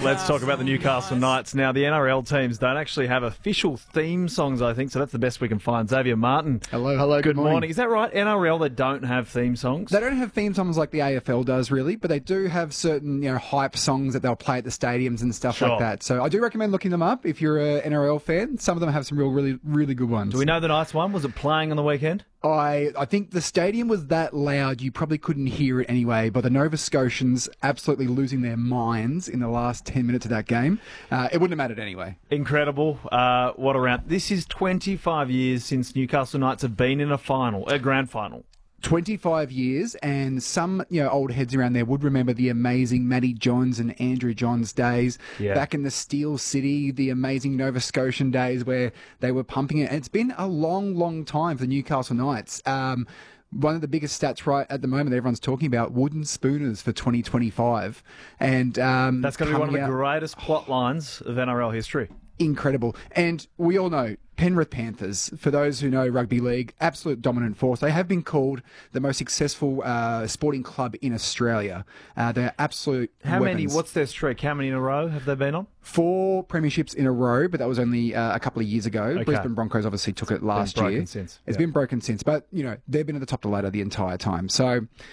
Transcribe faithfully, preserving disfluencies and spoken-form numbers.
Let's talk about the Newcastle Knights. Now, the N R L teams don't actually have official theme songs, I think, so that's the best we can find. Xavier Martin. Hello, hello, Good, good morning. morning. Is that right? N R L, they don't have theme songs? They don't have theme songs like the A F L does, really, but they do have certain, you know, hype songs that they'll play at the stadiums and stuff Sure. like that. So I do recommend looking them up if you're an N R L fan. Some of them have some real, really, really good ones. Do we know the Knights one? Was it playing on the weekend? I I think the stadium was that loud you probably couldn't hear it anyway, but the Nova Scotians absolutely losing their minds in the last ten minutes of that game. Uh, it wouldn't have mattered anyway. Incredible. Uh, what a round. This is twenty-five years since Newcastle Knights have been in a final, a grand final. twenty-five years, and some, you know, old heads around there would remember the amazing Matty Johns and Andrew Johns days Yeah. back in the Steel City, the amazing Nova Scotian days where they were pumping it. And it's been a long, long time for the Newcastle Knights. Um, one of the biggest stats right at the moment that everyone's talking about, wooden spooners for twenty twenty-five. And um, That's going to be one of the coming out- greatest plot lines of N R L history. Incredible. And we all know Penrith Panthers, for those who know rugby league, absolute dominant force. They have been called the most successful uh, sporting club in Australia. Uh, they're absolute How weapons. many, what's their streak? How many in a row have they been on? Four premierships in a row, but that was only uh, a couple of years ago. Okay. Brisbane Broncos obviously took it last broken year. since. It's Yeah. been broken since, but you know they've been at the top of the ladder the entire time. So